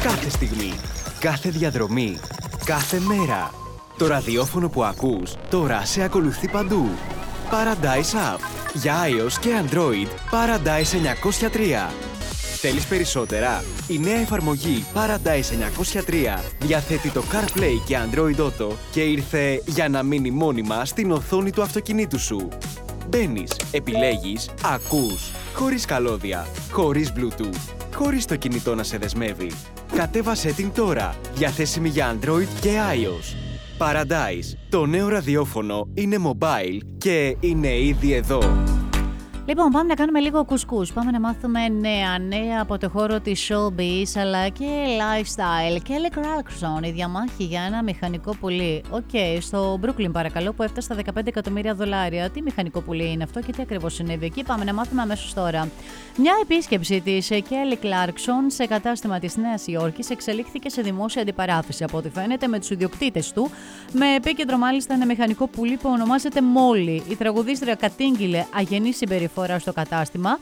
Κάθε στιγμή, κάθε διαδρομή, κάθε μέρα. Το ραδιόφωνο που ακούς τώρα σε ακολουθεί παντού. Paradise App. Για iOS και Android, Paradise 903. Θέλεις περισσότερα? Η νέα εφαρμογή Paradise 903 διαθέτει το CarPlay και Android Auto και ήρθε για να μείνει μόνιμα στην οθόνη του αυτοκινήτου σου. Μπαίνεις, επιλέγεις, ακούς, χωρίς καλώδια, χωρίς Bluetooth, χωρίς το κινητό να σε δεσμεύει. Κατέβασέ την τώρα, διαθέσιμη για Android και iOS. Paradise, το νέο ραδιόφωνο είναι mobile και είναι ήδη εδώ. Λοιπόν, πάμε να κάνουμε λίγο κουσκούς. Πάμε να μάθουμε νέα από το χώρο της showbiz αλλά και lifestyle. Kelly Clarkson, η διαμάχη για ένα μηχανικό πουλί. Στο Brooklyn παρακαλώ, που έφτασε στα $15 εκατομμύρια. Τι μηχανικό πουλί είναι αυτό και τι ακριβώς συνέβη εκεί? Πάμε να μάθουμε αμέσως τώρα. Μια επίσκεψη της Kelly Clarkson σε κατάστημα της Νέας Υόρκης εξελίχθηκε σε δημόσια αντιπαράθεση, από ό,τι φαίνεται, με τους ιδιοκτήτες του, με επίκεντρο μάλιστα ένα μηχανικό πουλί που ονομάζεται Molly. Η τραγουδίστρια κατήγγειλε αγενή συμπεριφορά στο κατάστημα,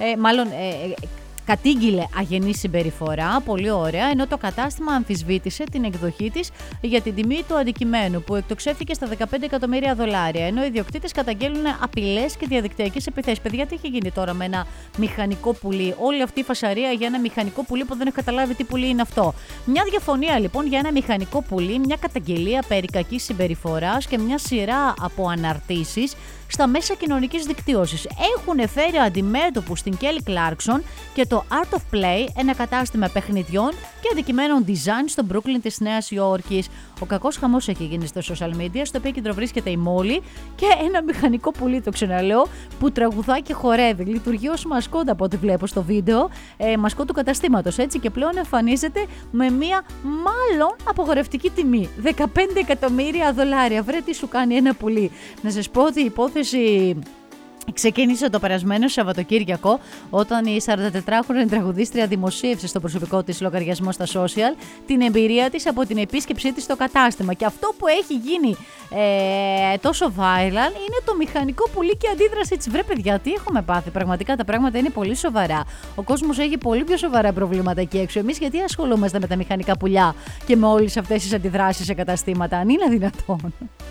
κατήγγειλε αγενή συμπεριφορά, πολύ ωραία, ενώ το κατάστημα αμφισβήτησε την εκδοχή της για την τιμή του αντικειμένου που εκτοξεύθηκε στα $15 εκατομμύρια, ενώ οι ιδιοκτήτες καταγγέλνουν απειλές και διαδικτυακές επιθέσεις. Παιδιά, τι έχει γίνει τώρα με ένα μηχανικό πουλί? Όλη αυτή η φασαρία για ένα μηχανικό πουλί που δεν έχει καταλάβει τι πουλί είναι αυτό. Μια διαφωνία λοιπόν για ένα μηχανικό πουλί, μια καταγγελία περί κακής συμπεριφοράς και μια σειρά από αναρτήσεις στα μέσα κοινωνικής δικτύωσης έχουν φέρει αντιμέτωπους στην Kelly Clarkson και το Art of Play, ένα κατάστημα παιχνιδιών και αντικειμένων design στο Brooklyn της Νέας Υόρκης. Ο κακός χαμός έχει γίνει στο social media, στο επίκεντρο βρίσκεται η Molly και ένα μηχανικό πουλί, το ξαναλέω, που τραγουδάει και χορεύει. Λειτουργεί ως μασκότα από ό,τι βλέπω στο βίντεο, μασκότ του καταστήματος, έτσι, και πλέον εμφανίζεται με μία μάλλον απογορευτική τιμή. $15 εκατομμύρια. Βρε, τι σου κάνει ένα πουλί. Να σας πω ότι η υπόθεση ξεκίνησε το περασμένο Σαββατοκύριακο, όταν η 44χρονη τραγουδίστρια δημοσίευσε στο προσωπικό της λογαριασμό στα social την εμπειρία της από την επίσκεψή της στο κατάστημα. Και αυτό που έχει γίνει τόσο viral είναι το μηχανικό πουλί και η αντίδραση της. Βρε παιδιά, τι έχουμε πάθει? Πραγματικά τα πράγματα είναι πολύ σοβαρά. Ο κόσμος έχει πολύ πιο σοβαρά προβλήματα εκεί έξω. Εμείς γιατί ασχολούμαστε με τα μηχανικά πουλιά και με όλες αυτές τις αντιδράσεις σε καταστήματα? Αν είναι δυνατόν.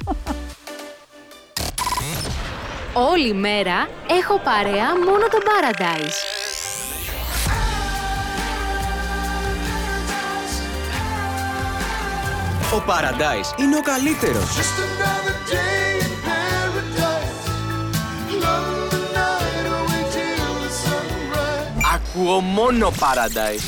Όλη μέρα έχω παρέα μόνο το Paradise. Ο Paradise είναι ο καλύτερος. Ακούω μόνο Paradise.